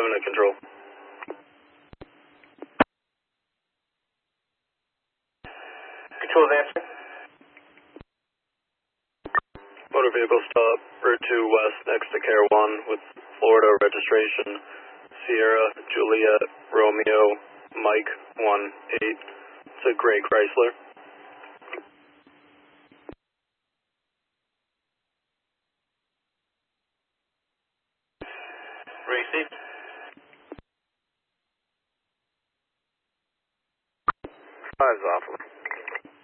7 to control. Control's answer. Motor vehicle stop, Route 2 west next to Care 1 with Florida registration, Sierra, Juliet, Romeo, Mike 18. It's a gray Chrysler. Received. 5's awful.